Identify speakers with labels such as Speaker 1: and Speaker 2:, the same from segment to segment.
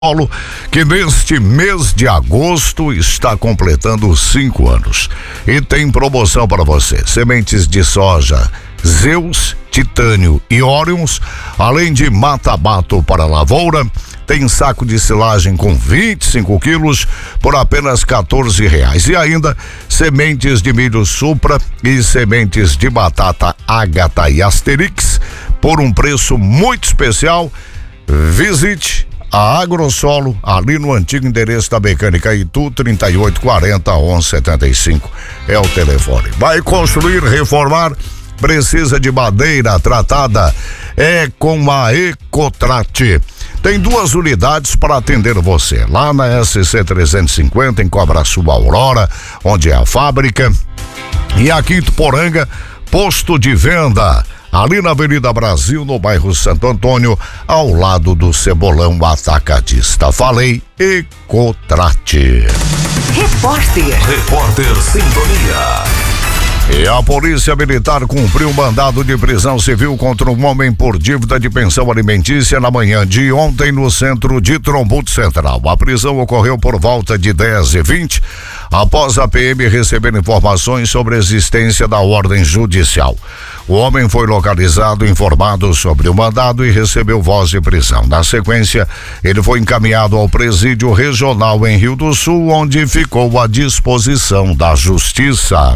Speaker 1: Paulo, que neste mês de agosto está completando 5 anos e tem promoção para você: sementes de soja Zeus, Titânio e Orions, além de mata-mato para lavoura. Tem saco de silagem com 25 quilos por apenas R$14. E ainda sementes de milho Supra e sementes de batata Ágata e Asterix por um preço muito especial. Visite a Agrosolo, ali no antigo endereço da Mecânica Itu, 3840-1175. É o telefone. Vai construir, reformar, precisa de madeira tratada? É com a Ecotrate. Tem 2 unidades para atender você. Lá na SC 350, em Cobraçu Aurora, onde é a fábrica. E aqui em Ituporanga, posto de venda. Ali na Avenida Brasil, no bairro Santo Antônio, ao lado do Cebolão Atacadista. Falei, Ecotrate.
Speaker 2: Repórter Sintonia.
Speaker 1: E a Polícia Militar cumpriu mandado de prisão civil contra um homem por dívida de pensão alimentícia na manhã de ontem no centro de Trombudo Central. A prisão ocorreu por volta de 10h20, após a PM receber informações sobre a existência da ordem judicial. O homem foi localizado, informado sobre o mandado e recebeu voz de prisão. Na sequência, ele foi encaminhado ao presídio regional em Rio do Sul, onde ficou à disposição da Justiça.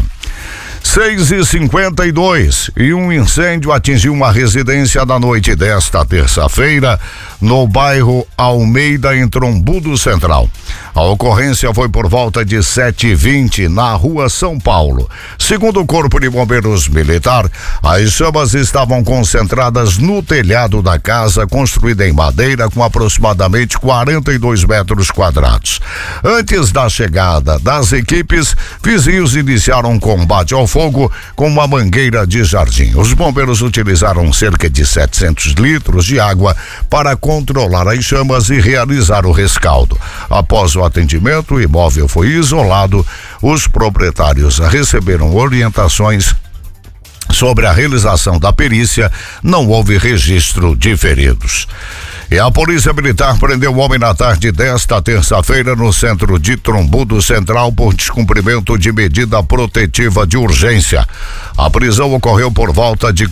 Speaker 1: 6h52 e um incêndio atingiu uma residência na noite desta terça-feira no bairro Almeida, em Trombudo Central. A ocorrência foi por volta de 7h20 na rua São Paulo. Segundo o Corpo de Bombeiros Militar, as chamas estavam concentradas no telhado da casa, construída em madeira com aproximadamente 42 metros quadrados. Antes da chegada das equipes, vizinhos iniciaram um combate ao fogo com uma mangueira de jardim. Os bombeiros utilizaram cerca de 700 litros de água para controlar as chamas e realizar o rescaldo. Após o atendimento, o imóvel foi isolado. Os proprietários receberam orientações sobre a realização da perícia. Não houve registro de feridos. E a Polícia Militar prendeu o homem na tarde desta terça-feira no centro de Trombudo Central por descumprimento de medida protetiva de urgência. A prisão ocorreu por volta de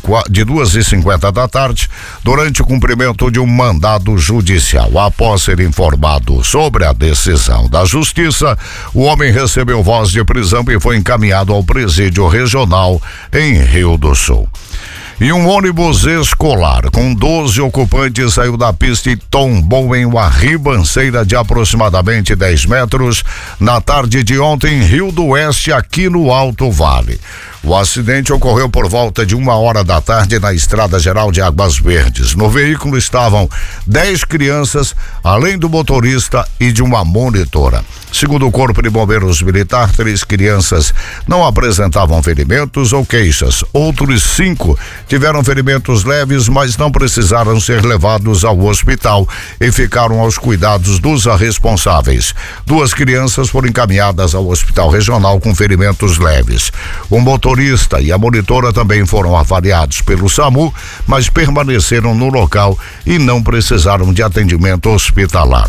Speaker 1: 2h50 da tarde, durante o cumprimento de um mandado judicial. Após ser informado sobre a decisão da Justiça, o homem recebeu voz de prisão e foi encaminhado ao presídio regional em Rio do Sul. E um ônibus escolar com 12 ocupantes saiu da pista e tombou em uma ribanceira de aproximadamente 10 metros na tarde de ontem em Rio do Oeste, aqui no Alto Vale. O acidente ocorreu por volta de 1h da tarde na Estrada Geral de Águas Verdes. No veículo estavam 10 crianças, além do motorista e de uma monitora. Segundo o Corpo de Bombeiros Militar, 3 crianças não apresentavam ferimentos ou queixas. Outros 5 tiveram ferimentos leves, mas não precisaram ser levados ao hospital e ficaram aos cuidados dos responsáveis. 2 crianças foram encaminhadas ao Hospital Regional com ferimentos leves. O motorista e a monitora também foram avaliados pelo SAMU, mas permaneceram no local e não precisaram de atendimento hospitalar.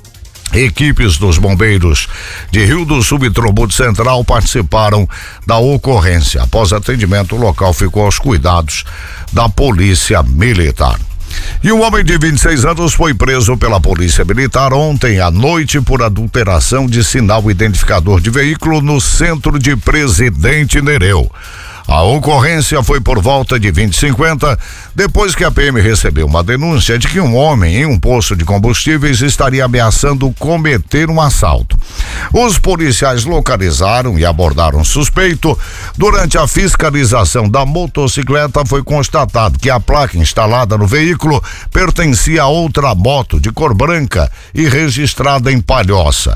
Speaker 1: Equipes dos bombeiros de Rio do Sul e Trombudo Central participaram da ocorrência. Após atendimento, o local ficou aos cuidados da Polícia Militar. E um homem de 26 anos foi preso pela Polícia Militar ontem à noite por adulteração de sinal identificador de veículo no centro de Presidente Nereu. A ocorrência foi por volta de 20h50, depois que a PM recebeu uma denúncia de que um homem em um posto de combustíveis estaria ameaçando cometer um assalto. Os policiais localizaram e abordaram o suspeito. Durante a fiscalização da motocicleta, foi constatado que a placa instalada no veículo pertencia a outra moto de cor branca e registrada em Palhoça.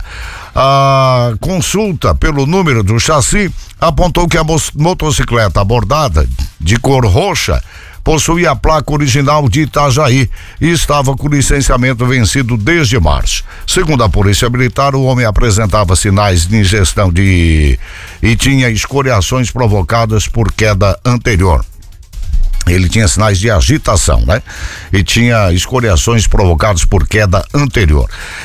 Speaker 1: A consulta pelo número do chassi apontou que a motocicleta abordada, de cor roxa, possuía a placa original de Itajaí e estava com licenciamento vencido desde março. Segundo a Polícia Militar, o homem apresentava sinais de ingestão e tinha escoriações provocadas por queda anterior. Ele tinha sinais de agitação, né? E tinha escoriações provocadas por queda anterior.